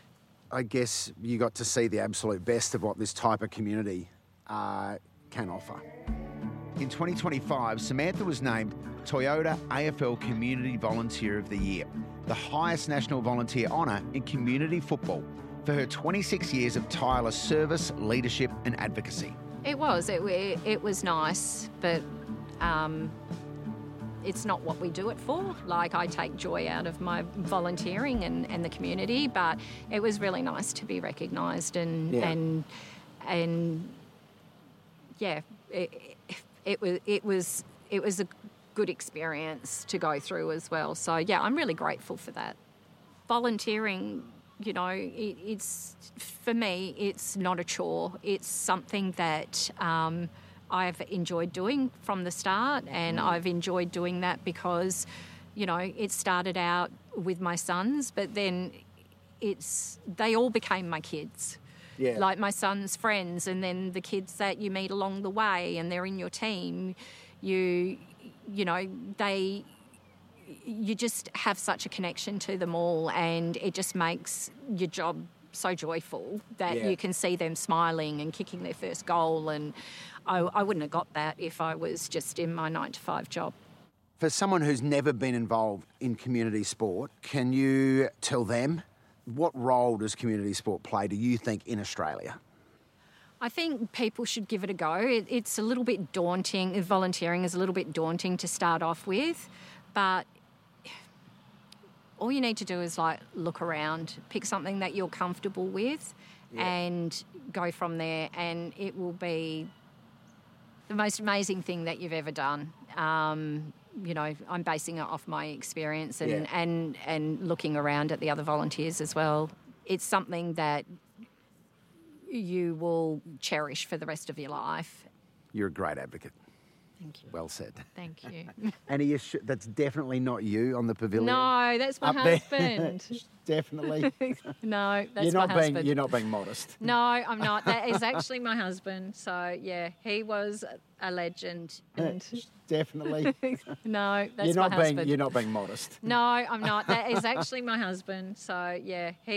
I guess you got to see the absolute best of what this type of community uh, can offer. In twenty twenty-five, Samantha was named Toyota A F L Community Volunteer of the Year, the highest national volunteer honour in community football, for her twenty-six years of tireless service, leadership and advocacy. It was. It, it, it was nice, but um, it's not what we do it for. Like, I take joy out of my volunteering and, and the community, but it was really nice to be recognised and, Yeah. and, and yeah, it, it was, it was, it was a good experience to go through as well. So yeah, I'm really grateful for that. Volunteering, you know, it, it's, for me, it's not a chore. It's something that um, I've enjoyed doing from the start, and Mm. I've enjoyed doing that because, you know, it started out with my sons, but then it's, they all became my kids. Yeah. Like my son's friends, and then the kids that you meet along the way, and they're in your team. You, you know, they, you just have such a connection to them all, and it just makes your job so joyful that Yeah. you can see them smiling and kicking their first goal. And I, I wouldn't have got that if I was just in my nine to five job. For someone who's never been involved in community sport, can you tell them, what role does community sport play, do you think, in Australia? I think people should give it a go. It, it's a little bit daunting. Volunteering is a little bit daunting to start off with, but all you need to do is like look around, pick something that you're comfortable with, yeah. and go from there. And it will be the most amazing thing that you've ever done. Um, you know, I'm basing it off my experience and, yeah. and, and looking around at the other volunteers as well. It's something that you will cherish for the rest of your life. You're a great advocate. Thank you. Well said. Thank you. And are you sh- that's definitely not you on the pavilion? No, that's my Up husband. Definitely. No, that's you're my not husband. Being, you're not being modest. No, I'm not. That is actually my husband. So, yeah, he was a legend. And Definitely. No, that's you're not my being, husband. You're not being modest. No, I'm not. That is actually my husband. So, yeah, he